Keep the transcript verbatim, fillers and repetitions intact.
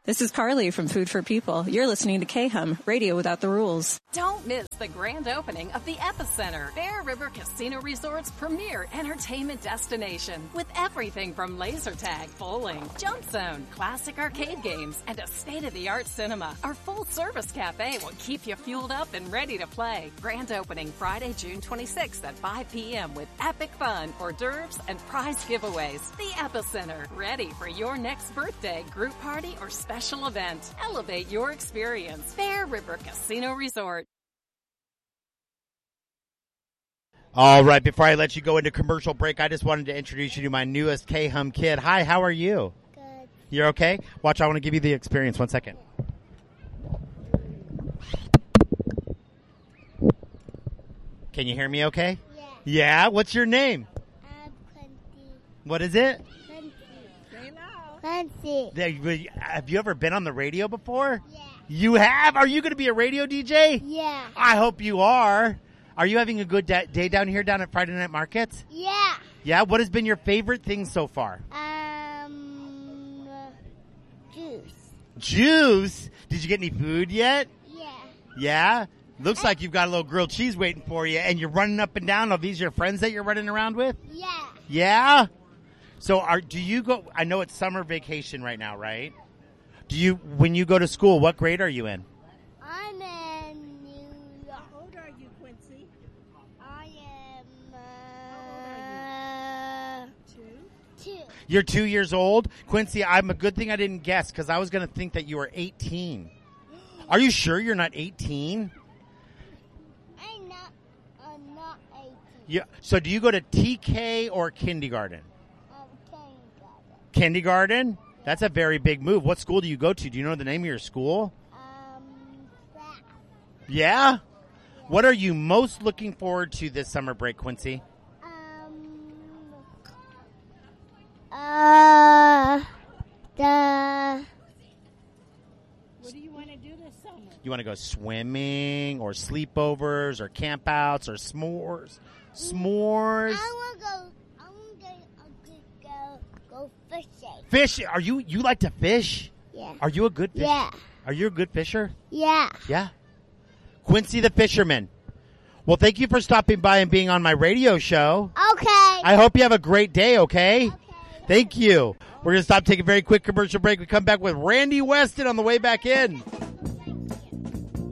This is Carly from Food for People. You're listening to K-Hum, Radio Without the Rules. Don't miss the grand opening of the Epicenter, Bear River Casino Resort's premier entertainment destination. With everything from laser tag, bowling, jump zone, classic arcade games, and a state-of-the-art cinema. Our full-service cafe will keep you fueled up and ready to play. Grand opening Friday, June twenty-sixth at five p.m. with epic fun, hors d'oeuvres, and prize giveaways. The Epicenter, ready for your next birthday, group party, or special Special event. Elevate your experience. Bear River Casino Resort. All right, before I let you go into commercial break, I just wanted to introduce you to my newest K-Hum kid. Hi, how are you? Good. You're okay? Watch, I want to give you the experience. One second. Can you hear me okay? Yeah. Yeah? What's your name? I'm Quincy. What is it? Quincy. There- Have you ever been on the radio before? Yeah. You have? Are you going to be a radio D J? Yeah. I hope you are. Are you having a good da- day down here down at Friday Night Markets? Yeah. Yeah? What has been your favorite thing so far? Um, juice. Juice? Did you get any food yet? Yeah. Yeah? Looks like you've got a little grilled cheese waiting for you, and you're running up and down. Are these your friends that you're running around with? Yeah. Yeah? So are do you go, I know it's summer vacation right now, right? Do you, when you go to school, what grade are you in? I'm in New York. How old are you, Quincy? I am, uh, Two. two. You're two years old? Quincy, I'm a good thing I didn't guess because I was going to think that you were eighteen. Are you sure you're not eighteen? I'm not, I'm not eighteen. Yeah. So do you go to T K or kindergarten? I'm kindergarten. Kindergarten? That's a very big move. What school do you go to? Do you know the name of your school? Um, South. Yeah? What are you most looking forward to this summer break, Quincy? Um, uh, the, What do you want to do this summer? You want to go swimming or sleepovers or campouts or s'mores? S'mores? I want to go, I want to go, go, go fishing. Fish? Are you, you like to fish? Yeah. Are you a good fish? Yeah. Are you a good fisher? Yeah. Yeah. Quincy the Fisherman. Well, thank you for stopping by and being on my radio show. Okay. I hope you have a great day, okay? Okay. Thank you. We're going to stop, take a very quick commercial break. We come back with Randy Weston on the way back in.